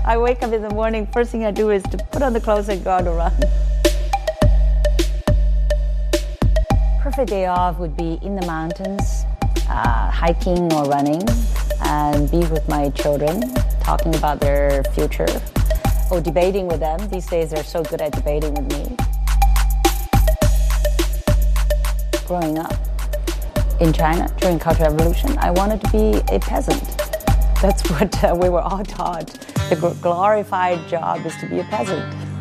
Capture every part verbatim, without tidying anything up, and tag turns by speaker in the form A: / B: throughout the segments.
A: I wake up in the morning, first thing I do is to put on the clothes and go out to run. Perfect day off would be in the mountains, uh, hiking or running, and be with my children, talking about their future, or debating with them. These days they're so good at debating with me. Growing up in China during Cultural Revolution, I wanted to be a peasant. That's what uh, we were all taught. The glorified job is to be a peasant.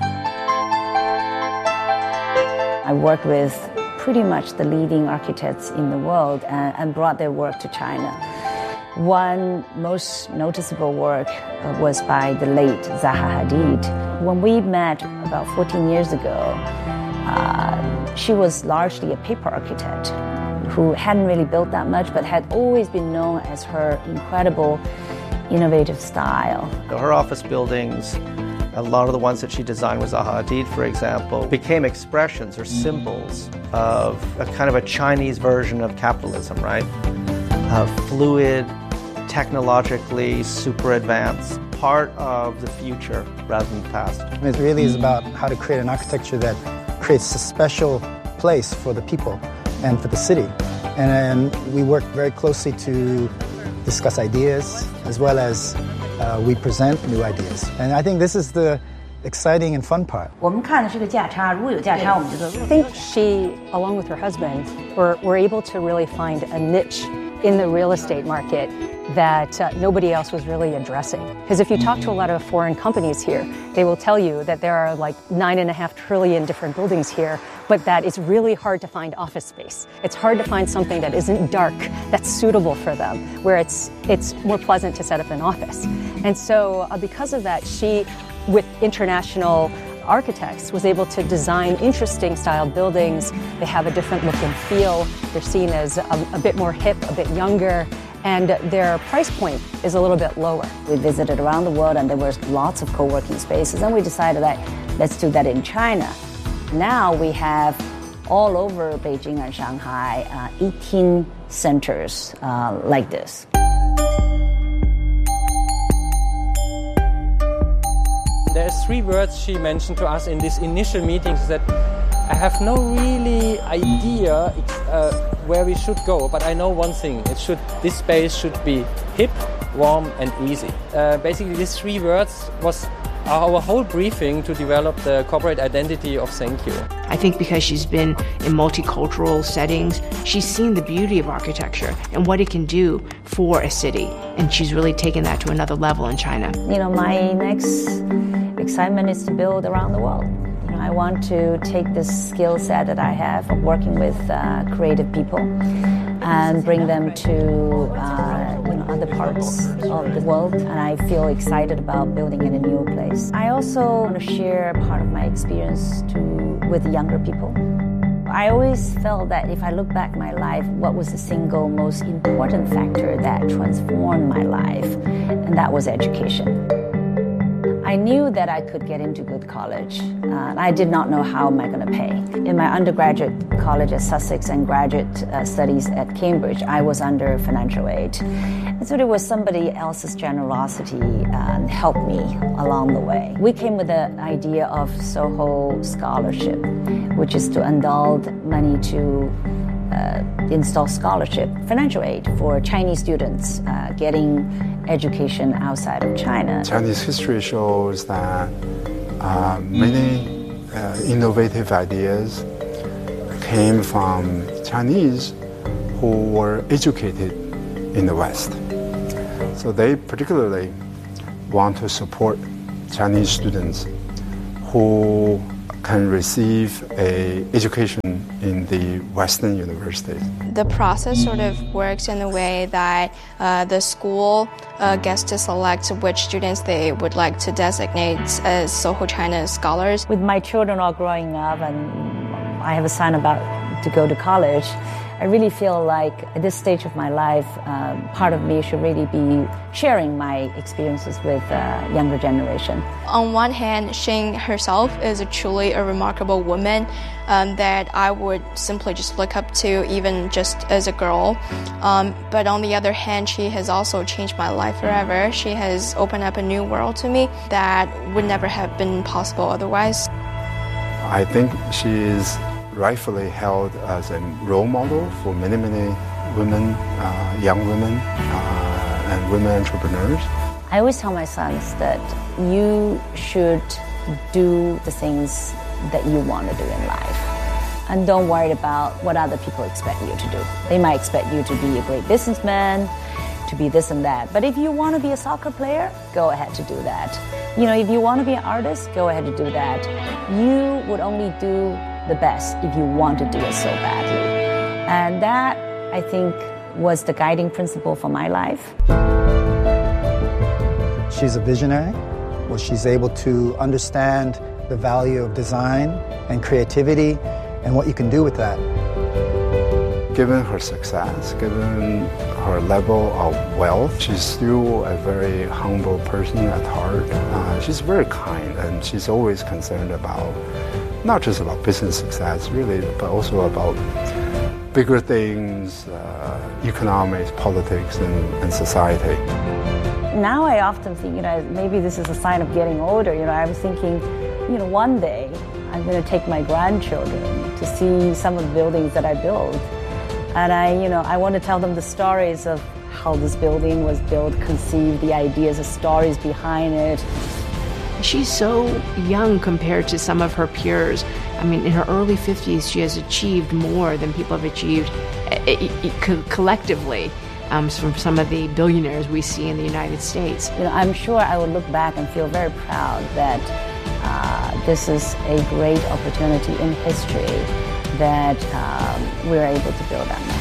A: I worked with pretty much the leading architects in the world and, and brought their work to China. One most noticeable work uh, was by the late Zaha Hadid. When we met about fourteen years ago, uh, she was largely a paper architect who hadn't really built that much, but had always been known as her incredible, innovative style.
B: Her office buildings, a lot of the ones that she designed with Zaha Hadid, for example, became expressions or symbols of a kind of a Chinese version of capitalism, right? Uh, fluid, technologically super advanced, part of the future rather than the past.
C: It really is about how to create an architecture that creates a special place for the people and for the city. And, and we work very closely to discuss ideas as well as uh, we present new ideas. And I think this is the exciting and fun part.
D: I
E: think she, along with her husband, were, were able to really find a niche in the real estate market that uh, nobody else was really addressing. Because if you talk to a lot of foreign companies here, they will tell you that there are like nine and a half trillion different buildings here, but that it's really hard to find office space. It's hard to find something that isn't dark, that's suitable for them, where it's, it's more pleasant to set up an office. And so uh, because of that, she, with international architects, was able to design interesting style buildings. They have a different look and feel. They're seen as a, a bit more hip, a bit younger, and their price point is a little bit lower.
A: We visited around the world and there were lots of co-working spaces, and we decided that let's do that in China. Now we have all over Beijing and Shanghai uh, eighteen centers uh, like this.
F: There's three words she mentioned to us in this initial meeting that I have no really idea uh, where we should go, but I know one thing. It should, this space should be hip, warm and easy. Uh, basically these three words was our whole briefing to develop the corporate identity of Senkyu.
G: I think because she's been in multicultural settings, she's seen the beauty of architecture and what it can do for a city. And she's really taken that to another level in China.
A: You know, my next excitement is to build around the world. You know, I want to take this skill set that I have of working with uh, creative people and bring them to uh, you know, other parts of the world. And I feel excited about building in a new place. I also want to share part of my experience to, with younger people. I always felt that if I look back my life, what was the single most important factor that transformed my life? And that was education. I knew that I could get into good college. Uh, I did not know how am I going to pay. In my undergraduate college at Sussex and graduate uh, studies at Cambridge, I was under financial aid. And so there was somebody else's generosity uh, helped me along the way. We came with the idea of Soho Scholarship, which is to indulge money to uh, install scholarship, financial aid for Chinese students uh, getting education outside of China.
H: Chinese history shows that uh, many uh, innovative ideas came from Chinese who were educated in the West. So they particularly want to support Chinese students who can receive an education in the Western universities.
I: The process sort of works in a way that uh, the school uh, gets to select which students they would like to designate as Soho China scholars.
A: With my children all growing up and I have a son about to go to college, I really feel like at this stage of my life, um, part of me should really be sharing my experiences with uh, younger generation.
I: On one hand, Xing herself is a truly a remarkable woman um, that I would simply just look up to, even just as a girl. Um, but on the other hand, she has also changed my life forever. She has opened up a new world to me that would never have been possible otherwise.
H: I think she is rightfully held as a role model for many, many women, uh, young women, uh, and women entrepreneurs.
A: I always tell my sons that you should do the things that you want to do in life. And don't worry about what other people expect you to do. They might expect you to be a great businessman, to be this and that. But if you want to be a soccer player, go ahead to do that. You know, if you want to be an artist, go ahead to do that. You would only do the best if you want to do it so badly. And that, I think, was the guiding principle for my life.
C: She's a visionary. Well, she's able to understand the value of design and creativity and what you can do with that.
H: Given her success, given her level of wealth, she's still a very humble person at heart. Uh, she's very kind, and she's always concerned about not just about business success, really, but also about bigger things, uh, economics, politics, and, and society.
A: Now I often think, you know, maybe this is a sign of getting older. You know, I'm thinking, you know, one day I'm going to take my grandchildren to see some of the buildings that I built. And I, you know, I want to tell them the stories of how this building was built, conceived, the ideas, the stories behind it.
G: She's so young compared to some of her peers. I mean, in her early fifties, she has achieved more than people have achieved collectively um, from some of the billionaires we see in the United States.
A: You know, I'm sure I will look back and feel very proud that uh, this is a great opportunity in history that um, we're able to build on.